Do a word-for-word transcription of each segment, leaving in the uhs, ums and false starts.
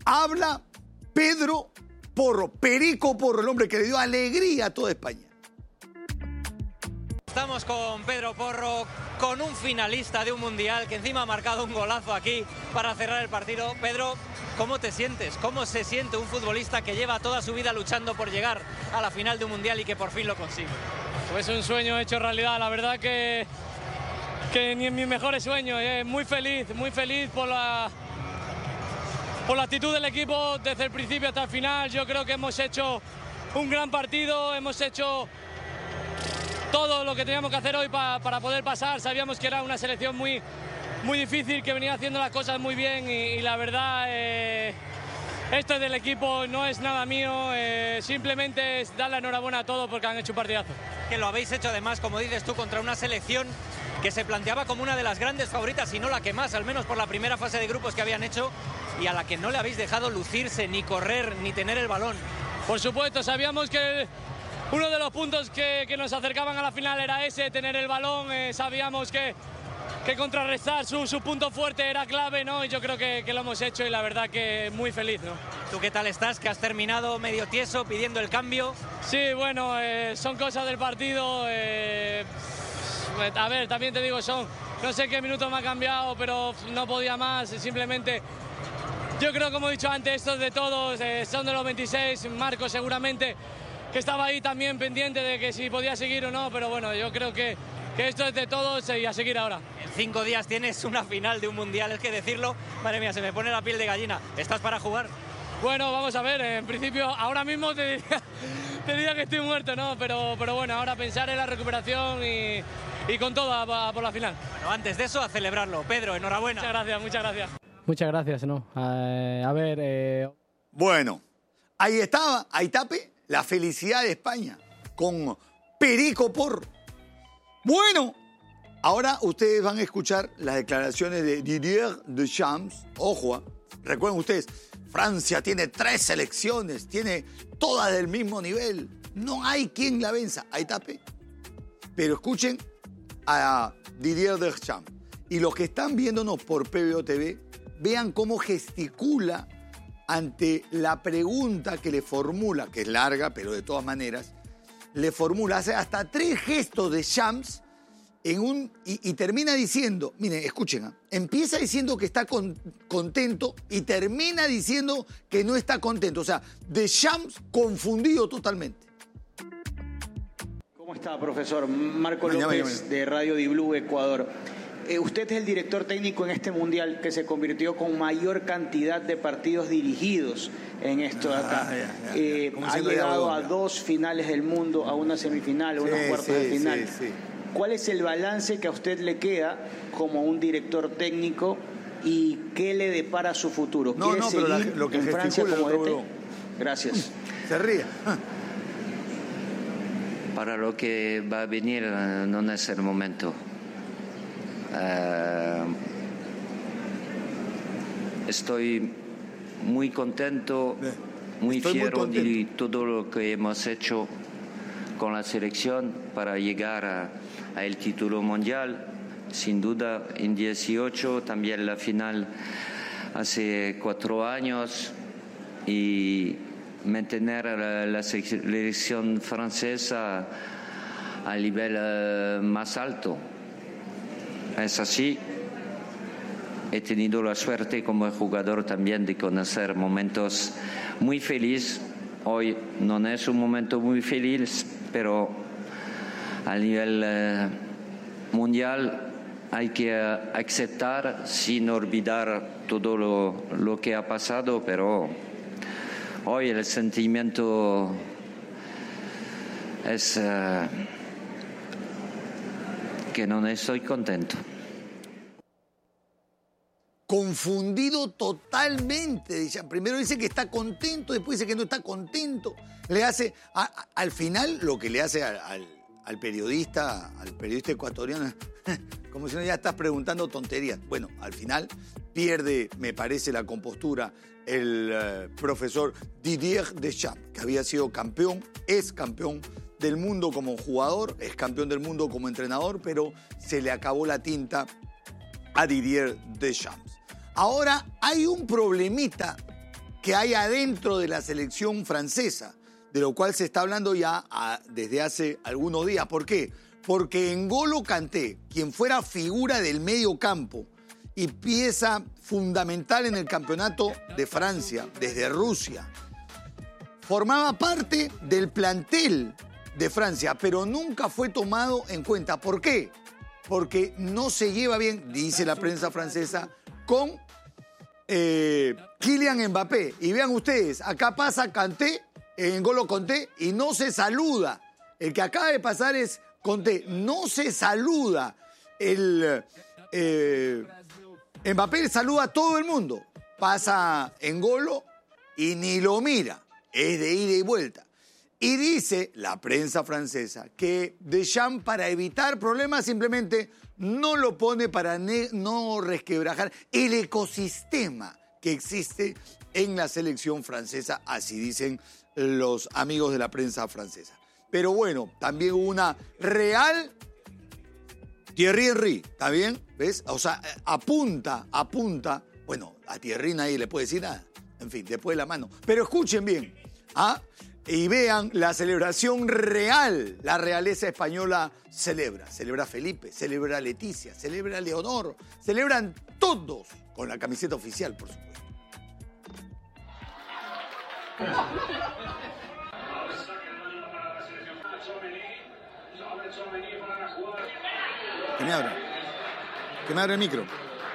Habla Pedro Porro, Perico Porro, el hombre que le dio alegría a toda España. Estamos con Pedro Porro, con un finalista de un mundial que encima ha marcado un golazo aquí para cerrar el partido. Pedro, ¿cómo te sientes? ¿Cómo se siente un futbolista que lleva toda su vida luchando por llegar a la final de un mundial y que por fin lo consigue? Pues un sueño hecho realidad, la verdad que, que ni en mis mejores sueños. Eh. Muy feliz, muy feliz por la, por la actitud del equipo desde el principio hasta el final. Yo creo que hemos hecho un gran partido, hemos hecho todo lo que teníamos que hacer hoy pa, para poder pasar. Sabíamos que era una selección muy, muy difícil, que venía haciendo las cosas muy bien y, y la verdad, eh, esto es del equipo, no es nada mío, eh, simplemente es dar la enhorabuena a todos porque han hecho un partidazo. Que lo habéis hecho además, como dices tú, contra una selección que se planteaba como una de las grandes favoritas, y no la que más, al menos por la primera fase de grupos que habían hecho, y a la que no le habéis dejado lucirse, ni correr, ni tener el balón. Por supuesto, sabíamos que uno de los puntos que, que nos acercaban a la final era ese, tener el balón. Eh, sabíamos que, que contrarrestar su, su punto fuerte era clave, ¿no? Y yo creo que, que lo hemos hecho y la verdad que muy feliz, ¿no? ¿Tú qué tal estás? Que has terminado medio tieso pidiendo el cambio. Sí, bueno, eh, son cosas del partido. Eh, a ver, también te digo, son no sé qué minutos me ha cambiado, pero no podía más, simplemente. Yo creo, como he dicho antes, esto es de todos, eh, son de los veintiséis, Marco seguramente, que estaba ahí también pendiente de que si podía seguir o no, pero bueno, yo creo que, que esto es de todos y a seguir ahora. En cinco días tienes una final de un mundial, es que decirlo, madre mía, se me pone la piel de gallina. ¿Estás para jugar? Bueno, vamos a ver, en principio ahora mismo te diría, te diría que estoy muerto, ¿no? Pero, pero bueno, ahora pensar en la recuperación y, y con todo a, a por la final. Bueno, antes de eso, a celebrarlo. Pedro, enhorabuena. Muchas gracias, muchas gracias. Muchas gracias, ¿no? Eh, a ver... Eh... Bueno, ahí estaba, ahí tape. La felicidad de España con Perico Porro. Bueno, ahora ustedes van a escuchar las declaraciones de Didier Deschamps. Ojo, recuerden ustedes, Francia tiene tres selecciones, tiene todas del mismo nivel. No hay quien la venza. Ahí tape. Pero escuchen a Didier Deschamps. Y los que están viéndonos por P B O T V, vean cómo gesticula ante la pregunta que le formula, que es larga, pero de todas maneras, le formula, hace hasta tres gestos de Champs en un, y, y termina diciendo, miren, escuchen, ¿eh? Empieza diciendo que está con, contento y termina diciendo que no está contento. O sea, de Champs confundido totalmente. ¿Cómo está, profesor? Marco López, mañana, mañana. de Radio Di Blue, Ecuador. Eh, usted es el director técnico en este mundial que se convirtió con mayor cantidad de partidos dirigidos en esto de acá. Ah, ya, ya, eh, ya. Ha llegado a dos finales del mundo, a una semifinal, a sí, unos cuartos sí, de final. Sí, sí. ¿Cuál es el balance que a usted le queda como un director técnico y qué le depara su futuro? No, ¿Quiere no, seguir pero la, lo que en Francia como D T? Gracias. Se ríe. Para lo que va a venir no es el momento. Uh, estoy muy contento, muy estoy fiero muy de todo lo que hemos hecho con la selección para llegar a, a el título mundial. Sin duda, en dieciocho, también la final hace cuatro años y mantener la, la selección francesa a nivel uh, más alto. Es así. He tenido la suerte como jugador también de conocer momentos muy felices. Hoy no es un momento muy feliz, pero a nivel eh, mundial hay que uh, aceptar sin olvidar todo lo, lo que ha pasado, pero hoy el sentimiento es... Uh, que no estoy contento. Confundido totalmente. Dice, primero dice que está contento, después dice que no está contento. Le hace, a, a, al final, lo que le hace al, al, al periodista, al periodista ecuatoriano, como si no ya estás preguntando tonterías. Bueno, al final pierde, me parece, la compostura el uh, profesor Didier Deschamps, que había sido campeón, es campeón del mundo como jugador, es campeón del mundo como entrenador, pero se le acabó la tinta a Didier Deschamps. Ahora hay un problemita que hay adentro de la selección francesa, de lo cual se está hablando ya a, desde hace algunos días. ¿Por qué? Porque N'Golo Kanté, quien fuera figura del medio campo y pieza fundamental en el campeonato de Francia, desde Rusia, formaba parte del plantel de Francia, pero nunca fue tomado en cuenta. ¿Por qué? Porque no se lleva bien, dice la prensa francesa, con eh, Kylian Mbappé. Y vean ustedes, acá pasa Kanté, N'Golo Kanté, y no se saluda. El que acaba de pasar es Kanté, no se saluda. El eh, Mbappé saluda a todo el mundo. Pasa N'Golo y ni lo mira. Es de ida y vuelta. Y dice la prensa francesa que Deschamps, para evitar problemas, simplemente no lo pone para no resquebrajar el ecosistema que existe en la selección francesa, así dicen los amigos de la prensa francesa. Pero bueno, también hubo una real Thierry Henry, ¿está bien? ¿Ves? O sea, apunta, apunta. Bueno, a Thierry nadie le puede decir nada. En fin, después de la mano. Pero escuchen bien, ¿ah? Y vean la celebración real. La realeza española celebra. Celebra Felipe, celebra Leticia, celebra Leonor. Celebran todos con la camiseta oficial, por supuesto. Que me abra. Que me abra el micro.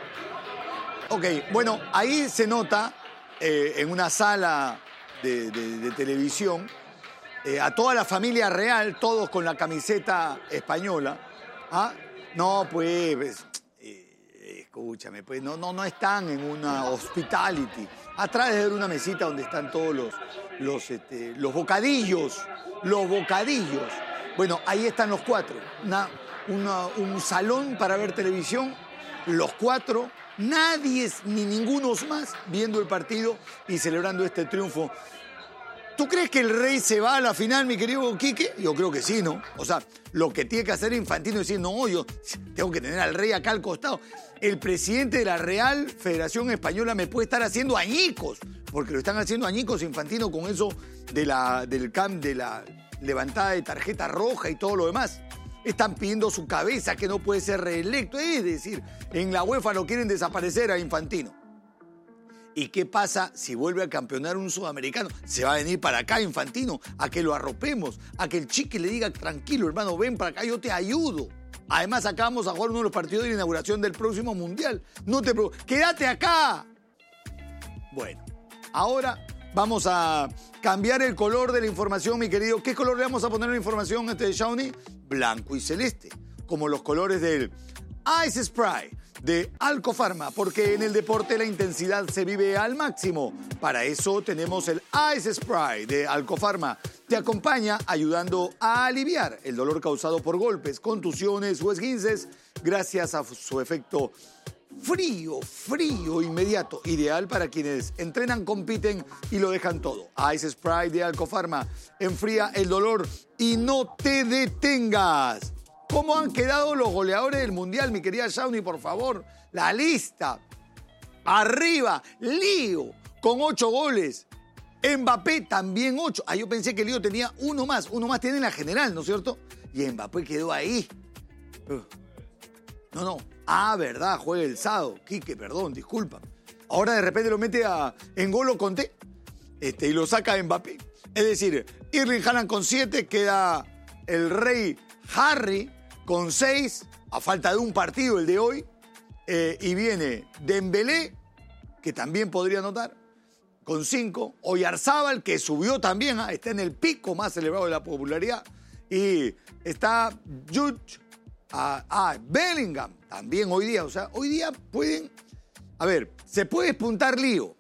Ok, bueno, ahí se nota eh, en una sala de, de, de televisión eh, a toda la familia real, todos con la camiseta española. ¿Ah? No, pues, eh, escúchame, pues no, no, no están en una hospitality. Atrás de una mesita donde están todos los, los, este, los bocadillos, los bocadillos. Bueno, ahí están los cuatro. Una, una, un salón para ver televisión, los cuatro. Nadie ni ninguno más viendo el partido y celebrando este triunfo. ¿Tú crees que el Rey se va a la final, mi querido Quique? Yo creo que sí, ¿no? O sea, lo que tiene que hacer Infantino es decir, no, yo tengo que tener al Rey acá al costado. El presidente de la Real Federación Española me puede estar haciendo añicos, porque lo están haciendo añicos Infantino con eso de la, del camp, de la levantada de tarjeta roja y todo lo demás. Están pidiendo su cabeza, que no puede ser reelecto. Es decir, en la UEFA lo quieren desaparecer a Infantino. ¿Y qué pasa si vuelve a campeonar un sudamericano? Se va a venir para acá Infantino, a que lo arropemos, a que el Chique le diga, tranquilo hermano, ven para acá, yo te ayudo. Además, acá vamos a jugar uno de los partidos de la inauguración del próximo Mundial. No te preocupes, quédate acá. Bueno, ahora vamos a cambiar el color de la información, mi querido. ¿Qué color le vamos a poner a la información este de Shawnee? Blanco y celeste, como los colores del Ice Spray de Alcofarma, porque en el deporte la intensidad se vive al máximo. Para eso tenemos el Ice Spray de Alcofarma. Te acompaña ayudando a aliviar el dolor causado por golpes, contusiones o esguinces gracias a su efecto frío, frío inmediato, ideal para quienes entrenan, compiten y lo dejan todo. Ice Spray de Alcofarma enfría el dolor y no te detengas. ¿Cómo han quedado los goleadores del Mundial, mi querida Shawnee, por favor? La lista. Arriba, Lío con ocho goles. Mbappé también ocho. Ah, yo pensé que Lío tenía uno más. Uno más tiene en la general, ¿no es cierto? Y Mbappé quedó ahí. No, no. Ah, verdad, juega el sábado. Quique, perdón, disculpa. Ahora de repente lo mete a N'Golo Kanté este, y lo saca a Mbappé. Es decir, Erling Haaland con siete, queda el Rey Harry con seis, a falta de un partido el de hoy. Eh, y viene Dembélé, que también podría anotar, con cinco. Oyarzábal, que subió también, ¿eh? Está en el pico más elevado de la popularidad. Y está Jude, ah, ah, Bellingham, también hoy día. O sea, hoy día pueden... A ver, se puede despuntar Lío.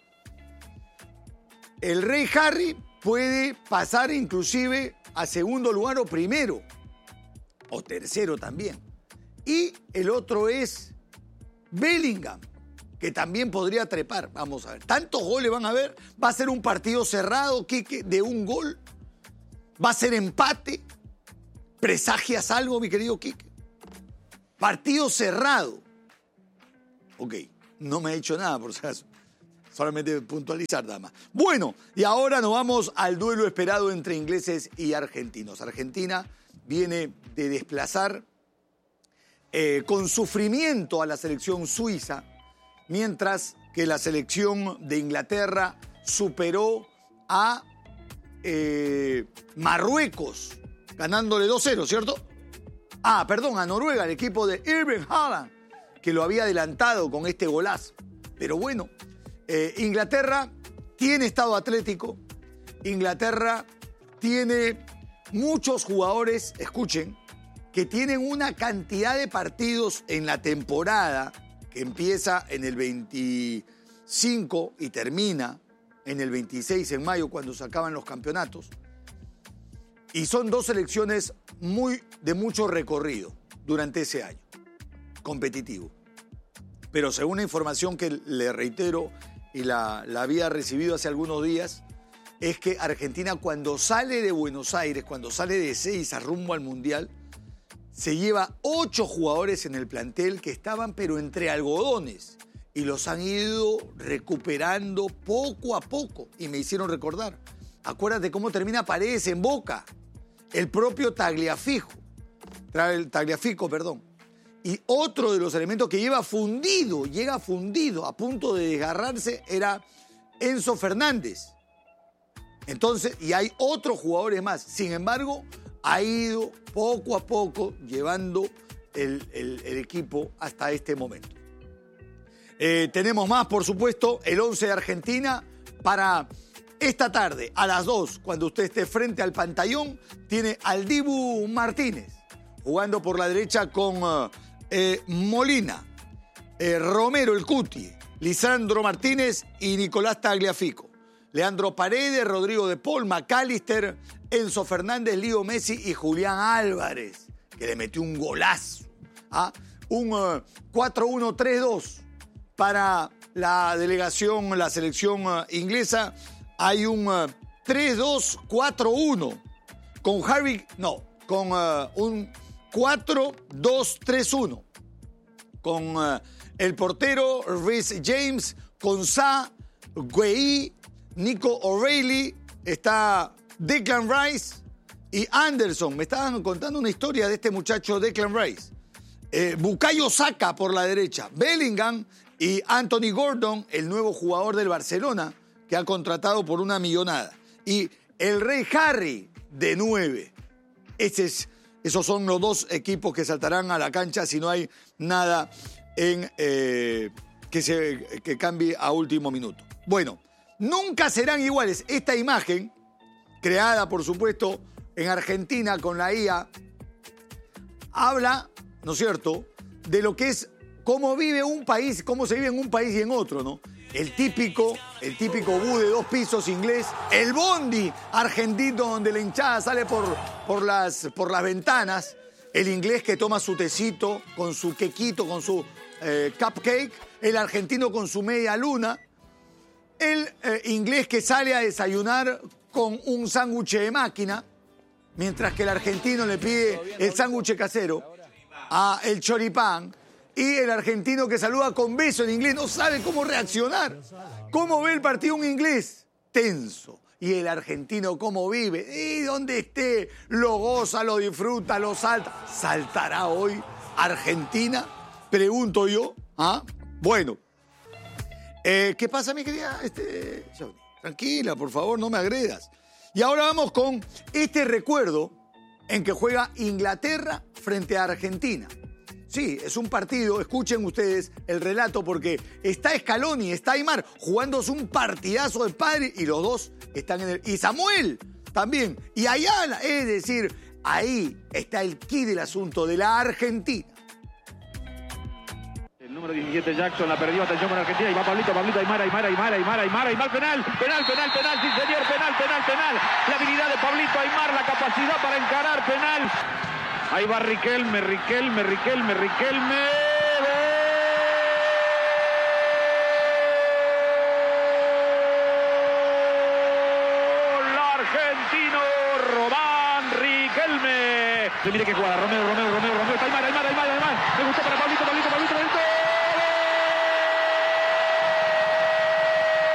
El Rey Harry puede pasar inclusive a segundo lugar o primero. O tercero también. Y el otro es Bellingham, que también podría trepar. Vamos a ver. ¿Tantos goles van a haber? ¿Va a ser un partido cerrado, Quique, de un gol? ¿Va a ser empate? ¿Presagias algo, mi querido Quique? Partido cerrado. Ok, no me ha dicho nada, por si acaso. Solamente puntualizar, dama. Bueno, y ahora nos vamos al duelo esperado entre ingleses y argentinos. Argentina viene de desplazar eh, con sufrimiento a la selección suiza, mientras que la selección de Inglaterra superó a eh, Marruecos, ganándole dos cero, ¿cierto? Ah, perdón, a Noruega, el equipo de Erling Haaland, que lo había adelantado con este golazo. Pero bueno, eh, Inglaterra tiene estado atlético, Inglaterra tiene muchos jugadores, escuchen, que tienen una cantidad de partidos en la temporada que empieza en el veinticinco y termina en el veintiséis en mayo, cuando se acaban los campeonatos. Y son dos selecciones muy, de mucho recorrido durante ese año, competitivo. Pero según la información que le reitero y la, la había recibido hace algunos días, es que Argentina, cuando sale de Buenos Aires, cuando sale de Ezeiza rumbo al Mundial, se lleva ocho jugadores en el plantel que estaban pero entre algodones y los han ido recuperando poco a poco. Y me hicieron recordar, acuérdate cómo termina Paredes en Boca, el propio Tagliafico, Tagliafico, perdón. Y otro de los elementos que lleva fundido, llega fundido, a punto de desgarrarse, era Enzo Fernández. Entonces, y hay otros jugadores más. Sin embargo, ha ido poco a poco llevando el, el, el equipo hasta este momento. Eh, tenemos más, por supuesto, el once de Argentina para esta tarde, a las dos, cuando usted esté frente al pantallón, tiene al Dibu Martínez, jugando por la derecha con uh, eh, Molina, eh, Romero el Cuti, Lisandro Martínez y Nicolás Tagliafico. Leandro Paredes, Rodrigo de Paul, McAllister, Enzo Fernández, Leo Messi y Julián Álvarez, que le metió un golazo. ¿Ah? Un uh, cuatro uno tres dos para la delegación, la selección uh, inglesa. Hay un uh, tres dos cuatro uno con Harry, no, con uh, un cuatro dos tres uno con uh, el portero Reece James, con Sa, Guehi, Nico O'Reilly, está Declan Rice y Anderson. Me estaban contando una historia de este muchacho Declan Rice. Eh, Bukayo Saka por la derecha, Bellingham y Anthony Gordon, el nuevo jugador del Barcelona, que ha contratado por una millonada. Y el Rey Harry de nueve. Ese es, esos son los dos equipos que saltarán a la cancha si no hay nada en, eh, que, se, que cambie a último minuto. Bueno, nunca serán iguales. Esta imagen, creada por supuesto en Argentina con la I A, habla, ¿no es cierto?, de lo que es cómo vive un país, cómo se vive en un país y en otro, ¿no? El típico, el típico bus de dos pisos inglés, el bondi argentino donde la hinchada sale por, por, las, por las ventanas, el inglés que toma su tecito con su quequito, con su eh, cupcake, el argentino con su media luna, el eh, inglés que sale a desayunar con un sándwich de máquina, mientras que el argentino le pide el sándwich casero, a el choripán, y el argentino que saluda con beso en inglés no sabe cómo reaccionar. ¿Cómo ve el partido un inglés? Tenso. Y el argentino cómo vive. Y donde esté, lo goza, lo disfruta, lo salta. ¿Saltará hoy Argentina? Pregunto yo. ¿Ah? Bueno. Eh, ¿Qué pasa, mi querida? Este... Tranquila, por favor, no me agredas. Y ahora vamos con este recuerdo en que juega Inglaterra frente a Argentina. Sí, es un partido, escuchen ustedes el relato, porque está Scaloni, está Aimar, jugándose un partidazo de padre y los dos están en el... Y Samuel también, y Ayala, es decir, ahí está el quid del asunto de la Argentina. El número diecisiete Jackson la perdió, atención con Argentina, y va Pablito, Pablito, Aymar, Aymar, Aymar, Aymar, Aymar, Aymar, penal, penal, penal, penal, sí señor, penal, penal, penal. La habilidad de Pablito Aymar, la capacidad para encarar, penal. Ahí va Riquelme, Riquelme, Riquelme, Riquelme. ¡Gol argentino! Román Riquelme. Se mire que jugada, Romeo, Romeo, Romeo, Romeo. Está Aymar, Aymar, Aymar, Aymar. Me gustó para Pablito, Pablito, Pablito, Pablito.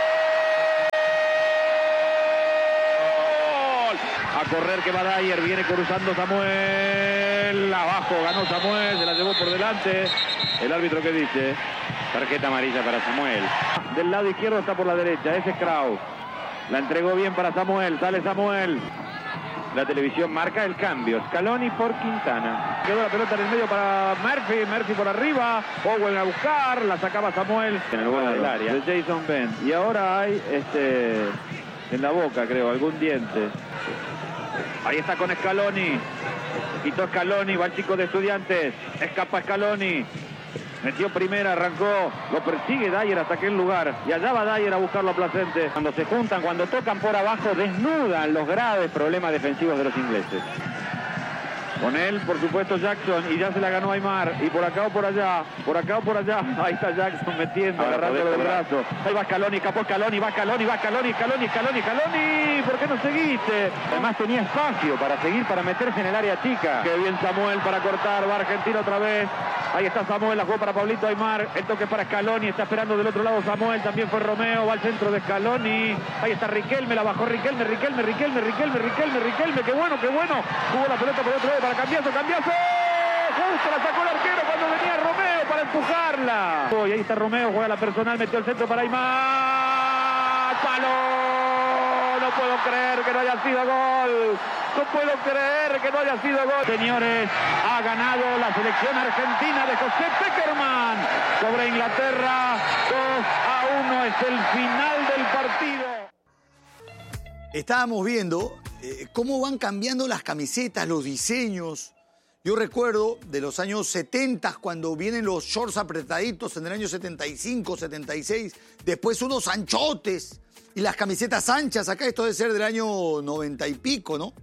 a correr que va Dyer, viene cruzando Samuel, abajo ganó Samuel, se la llevó por delante. El árbitro que dice, tarjeta amarilla para Samuel. Del lado izquierdo está por la derecha, ese es Kraus. La entregó bien para Samuel, sale Samuel. La televisión marca el cambio, Scaloni por Quintana. Quedó la pelota en el medio para Murphy, Murphy por arriba, Owen a buscar, la sacaba Samuel en el borde del área. De Jason Ben. Y ahora hay este en la boca, creo, algún diente. Ahí está con Scaloni. Quitó Scaloni, va el chico de Estudiantes. Escapa Scaloni. Metió primera, arrancó, lo persigue Dyer hasta aquel lugar. Y allá va Dyer a buscarlo a Placente. Cuando se juntan, cuando tocan por abajo, desnudan los graves problemas defensivos de los ingleses. Con él, por supuesto, Jackson. Y ya se la ganó Aimar. Y por acá o por allá, por acá o por allá. Ahí está Jackson metiendo, agarrándolo del brazo. Ahí va Scaloni, capó Scaloni, va Scaloni, va Scaloni, Scaloni, Scaloni, Scaloni. ¿Por qué no seguiste? Además tenía espacio para seguir, para meterse en el área chica. Qué bien Samuel para cortar, va Argentina otra vez. Ahí está Samuel, la jugó para Pablito Aimar. El toque para Scaloni, está esperando del otro lado Samuel. También fue Romeo, va al centro de Scaloni. Ahí está Riquelme, la bajó Riquelme, Riquelme, Riquelme, Riquelme, Riquelme, Riquelme. Qué bueno, qué bueno. Jugó la pelota por otro lado para Cambiaso, Cambiaso. Justo la sacó el arquero cuando venía Romeo para empujarla. Y ahí está Romeo, juega la personal, metió el centro para Aimar. ¡Palo! No puedo creer que no haya sido gol. No puedo creer que no haya sido gol. Señores, ha ganado la selección argentina de José Pekerman sobre Inglaterra. dos a uno es el final del partido. Estábamos viendo eh, cómo van cambiando las camisetas, los diseños. Yo recuerdo de los años setenta, cuando vienen los shorts apretaditos en el año setenta y cinco, setenta y seis. Después unos anchotes y las camisetas anchas. Acá esto debe ser del año noventa y pico, ¿no?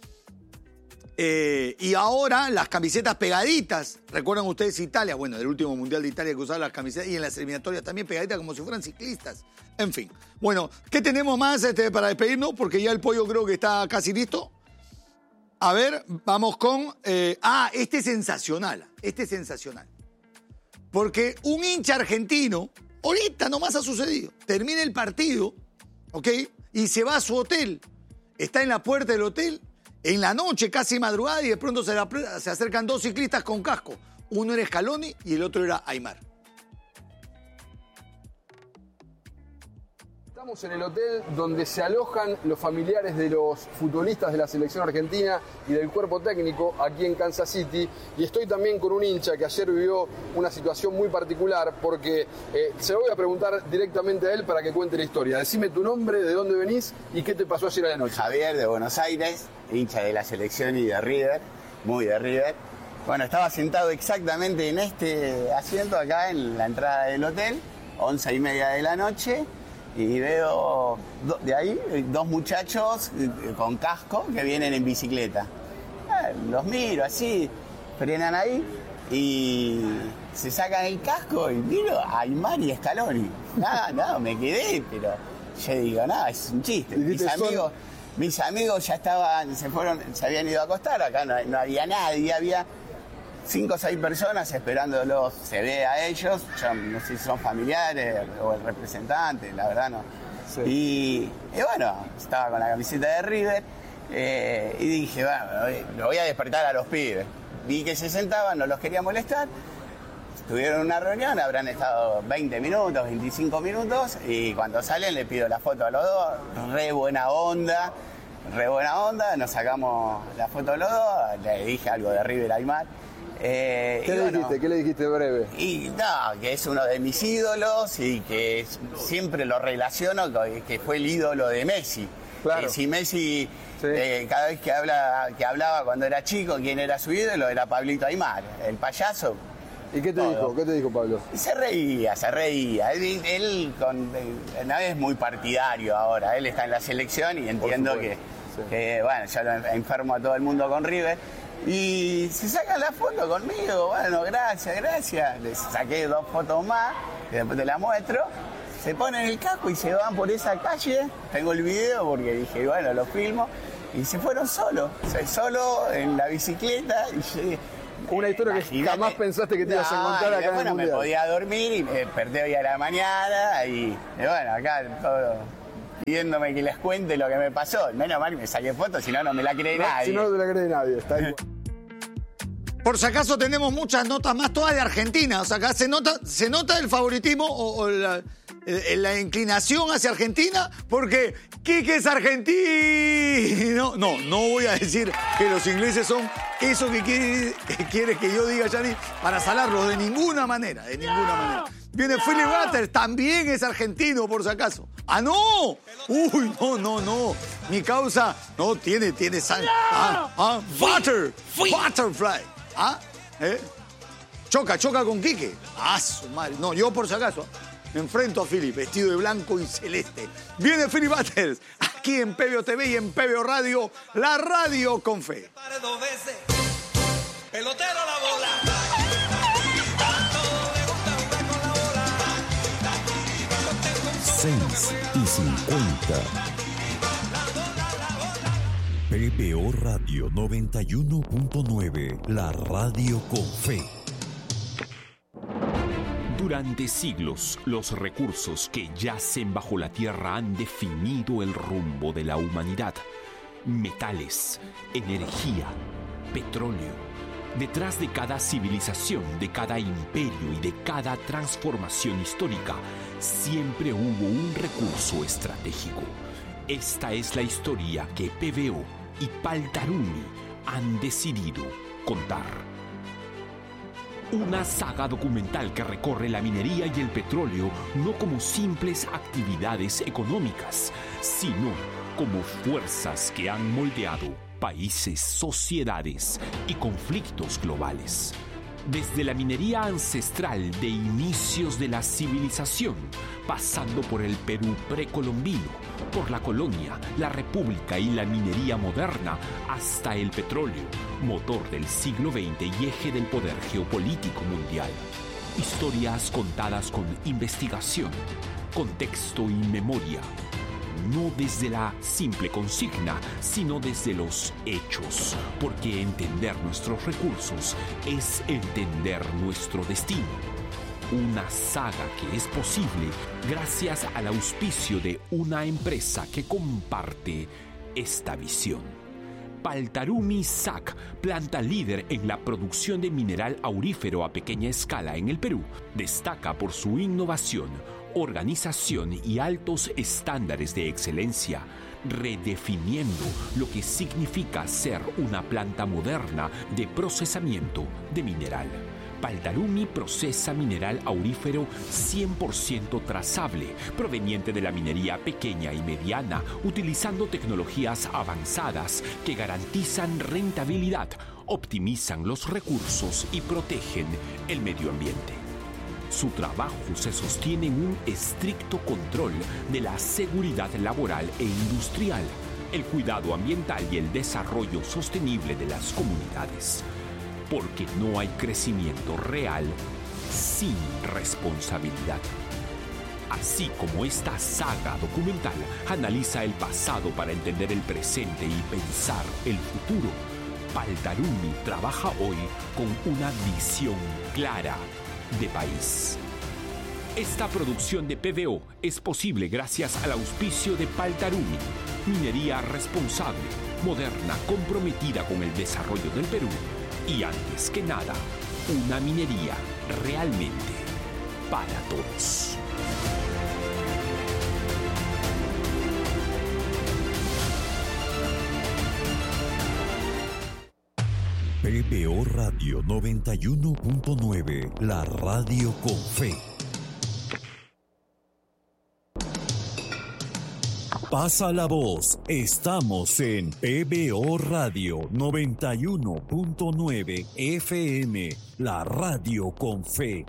Eh, y ahora las camisetas pegaditas. ¿Recuerdan ustedes Italia? Bueno, del último Mundial de Italia que usaba las camisetas y en las eliminatorias también pegaditas como si fueran ciclistas. En fin. Bueno, ¿qué tenemos más este, para despedirnos? Porque ya el pollo creo que está casi listo. A ver, vamos con... Eh, ah, este es sensacional. Este es sensacional. Porque un hincha argentino, ahorita nomás ha sucedido, termina el partido, ¿ok? Y se va a su hotel. Está en la puerta del hotel, en la noche, casi madrugada, y de pronto se, la, se acercan dos ciclistas con casco. Uno era Scaloni y el otro era Aimar. Estamos en el hotel donde se alojan los familiares de los futbolistas de la selección argentina y del cuerpo técnico aquí en Kansas City. Y estoy también con un hincha que ayer vivió una situación muy particular porque eh, se lo voy a preguntar directamente a él para que cuente la historia. Decime tu nombre, de dónde venís y qué te pasó ayer a la noche. Javier, de Buenos Aires, hincha de la selección y de River, muy de River. Bueno, estaba sentado exactamente en este asiento acá en la entrada del hotel, once y media de la noche. Y veo de ahí dos muchachos con casco que vienen en bicicleta. Los miro así, frenan ahí y se sacan el casco y miro a Aimar y Scaloni. Nada, nada, me quedé, pero yo digo, nada, es un chiste. Mis amigos, mis amigos ya estaban, se fueron, se habían ido a acostar, acá no, no había nadie, había cinco o seis personas esperándolos, se ve a ellos, yo no sé si son familiares o el representante, la verdad no. Sí. Y, y bueno, estaba con la camiseta de River eh, y dije, bueno, lo voy a despertar a los pibes. Vi que se sentaban, no los quería molestar, tuvieron una reunión, habrán estado veinte minutos, veinticinco minutos y cuando salen le pido la foto a los dos, re buena onda, re buena onda, nos sacamos la foto a los dos, le dije algo de River a Aimar. Eh, ¿Qué le bueno, dijiste? ¿Qué le dijiste breve? Y no, que es uno de mis ídolos y que es, siempre lo relaciono con que fue el ídolo de Messi. Claro. Que si Messi, sí. eh, cada vez que, habla, que hablaba cuando era chico, quién era su ídolo, era Pablito Aimar, el payaso. ¿Y qué te todo. dijo? ¿Qué te dijo Pablo? Y se reía, se reía. Él, él con, no es muy partidario ahora, él está en la selección y entiendo que, sí. que, bueno, ya lo enfermo a todo el mundo con River. Y se sacan la foto conmigo, bueno, gracias, gracias. Les saqué dos fotos más, que después te la muestro. Se ponen el casco y se van por esa calle. Tengo el video porque dije, bueno, lo filmo. Y se fueron solos, solo en la bicicleta. Y llegué. Una historia que Imagínate. jamás pensaste que te ibas a encontrar acá bueno, en el Mundial. Me podía dormir y me desperté hoy a la mañana. Y, y bueno, acá todo pidiéndome que les cuente lo que me pasó. Menos mal que me saqué fotos, si no, no me la cree no, nadie. Si no, no te la cree nadie, está igual. Por si acaso tenemos muchas notas más, todas de Argentina. O sea, acá se nota, se nota el favoritismo o, o la, la inclinación hacia Argentina, porque Quique es argentino. No, no voy a decir que los ingleses son eso que quiere que, quiere que yo diga, Gianni, para salarlos, de ninguna manera, de ninguna manera. Viene Philip Butters, también es argentino, por si acaso. ¡Ah, no! ¡Uy, no, no, no! Mi causa, no, tiene, tiene sangre. ¡Ah, ah! ¡Butter! ¡Butterfly! ¿Ah? ¿Eh? Choca, choca con Quique. ¡Ah, su madre! No, yo por si acaso me enfrento a Philip, vestido de blanco y celeste. Viene Philip Butters, aquí en P B O T V y en P B O Radio, la radio con fe. Pelotero la bola. seis y cincuenta. P B O Radio noventa y uno punto nueve, la radio con fe. Durante siglos, los recursos que yacen bajo la tierra han definido el rumbo de la humanidad. Metales, energía, petróleo. Detrás de cada civilización, de cada imperio y de cada transformación histórica, siempre hubo un recurso estratégico. Esta es la historia que P B O y Paltarumi han decidido contar. Una saga documental que recorre la minería y el petróleo no como simples actividades económicas, sino como fuerzas que han moldeado países, sociedades y conflictos globales. Desde la minería ancestral de inicios de la civilización, pasando por el Perú precolombino, por la colonia, la república y la minería moderna, hasta el petróleo, motor del siglo veinte y eje del poder geopolítico mundial. Historias contadas con investigación, contexto y memoria. No desde la simple consigna, sino desde los hechos, porque entender nuestros recursos es entender nuestro destino. Una saga que es posible gracias al auspicio de una empresa que comparte esta visión. Paltarumi S A C, planta líder en la producción de mineral aurífero a pequeña escala en el Perú, destaca por su innovación, organización y altos estándares de excelencia, redefiniendo lo que significa ser una planta moderna de procesamiento de mineral. Paltarumi procesa mineral aurífero cien por ciento trazable, proveniente de la minería pequeña y mediana, utilizando tecnologías avanzadas que garantizan rentabilidad, optimizan los recursos y protegen el medio ambiente. Su trabajo se sostiene en un estricto control de la seguridad laboral e industrial, el cuidado ambiental y el desarrollo sostenible de las comunidades. Porque no hay crecimiento real sin responsabilidad. Así como esta saga documental analiza el pasado para entender el presente y pensar el futuro, Paltarumi trabaja hoy con una visión clara de país. Esta producción de P B O es posible gracias al auspicio de Paltarumi, minería responsable, moderna, comprometida con el desarrollo del Perú y, antes que nada, una minería realmente para todos. P B O Radio noventa y uno punto nueve, la radio con fe. Pasa la voz, estamos en P B O Radio noventa y uno punto nueve F M, la radio con fe.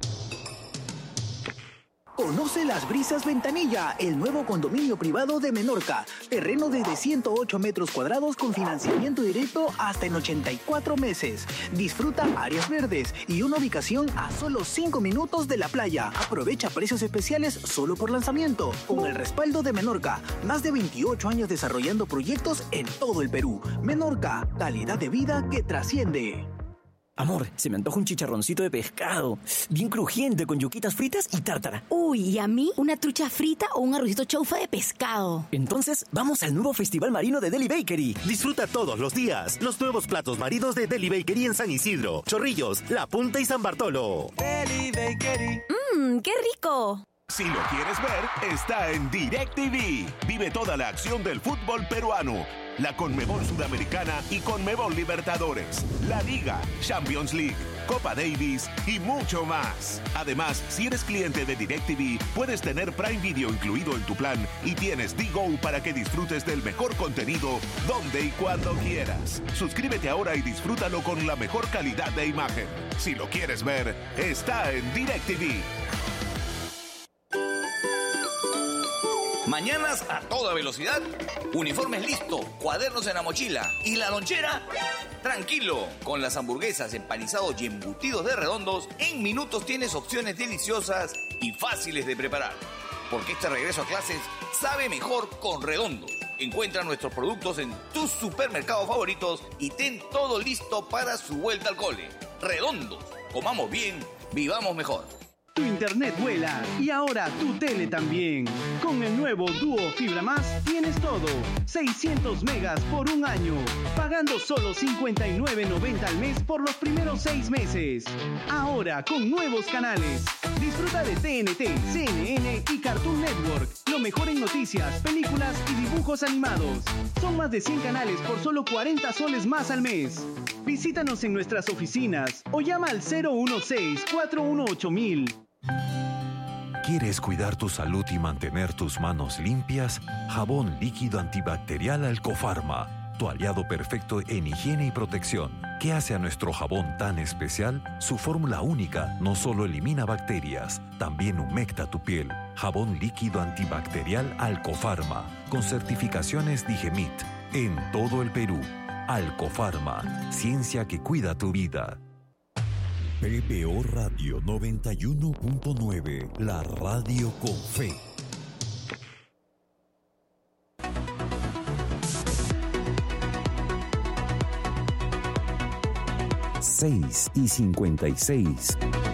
Conoce Las Brisas Ventanilla, el nuevo condominio privado de Menorca. Terreno desde ciento ocho metros cuadrados con financiamiento directo hasta en ochenta y cuatro meses. Disfruta áreas verdes y una ubicación a solo cinco minutos de la playa. Aprovecha precios especiales solo por lanzamiento. Con el respaldo de Menorca, más de veintiocho años desarrollando proyectos en todo el Perú. Menorca, calidad de vida que trasciende. Amor, se me antoja un chicharroncito de pescado, bien crujiente, con yuquitas fritas y tártara. Uy, ¿y a mí? ¿Una trucha frita o un arrocito chaufa de pescado? Entonces, vamos al nuevo Festival Marino de Deli Bakery. Disfruta todos los días los nuevos platos marinos de Deli Bakery en San Isidro, Chorrillos, La Punta y San Bartolo. Deli Bakery. Mmm, ¡qué rico! Si lo quieres ver, está en DirecTV. Vive toda la acción del fútbol peruano, la Conmebol Sudamericana y Conmebol Libertadores, la Liga, Champions League, Copa Davis y mucho más. Además, si eres cliente de DirecTV, puedes tener Prime Video incluido en tu plan y tienes D-Go para que disfrutes del mejor contenido donde y cuando quieras. Suscríbete ahora y disfrútalo con la mejor calidad de imagen. Si lo quieres ver, está en DirecTV. Mañanas a toda velocidad, uniformes listo, cuadernos en la mochila y la lonchera. Tranquilo, con las hamburguesas, empanizados y embutidos de Redondos, en minutos tienes opciones deliciosas y fáciles de preparar. Porque este regreso a clases sabe mejor con Redondos. Encuentra nuestros productos en tus supermercados favoritos y ten todo listo para su vuelta al cole. Redondos, comamos bien, vivamos mejor. Tu internet vuela y ahora tu tele también. Con el nuevo Duo Fibra Más tienes todo. seiscientos megas por un año. Pagando solo cincuenta y nueve noventa al mes por los primeros seis meses. Ahora con nuevos canales. Disfruta de T N T, C N N y Cartoon Network. Lo mejor en noticias, películas y dibujos animados. Son más de cien canales por solo cuarenta soles más al mes. Visítanos en nuestras oficinas o llama al cero uno seis, cuatro uno ocho mil. ¿Quieres cuidar tu salud y mantener tus manos limpias? Jabón líquido antibacterial Alcofarma, tu aliado perfecto en higiene y protección. ¿Qué hace a nuestro jabón tan especial? Su fórmula única no solo elimina bacterias, también humecta tu piel. Jabón líquido antibacterial Alcofarma, con certificaciones Digemit, en todo el Perú. Alcofarma, ciencia que cuida tu vida. P B O Radio noventa y uno punto nueve, la radio con fe. seis y cincuenta y seis.